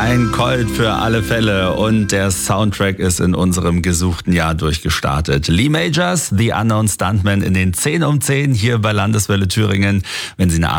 Ein Colt für alle Fälle und der Soundtrack ist in unserem gesuchten Jahr durchgestartet. Lee Majors, The Unknown Stuntman in den 10 um 10 hier bei Landeswelle Thüringen. Wenn Sie eine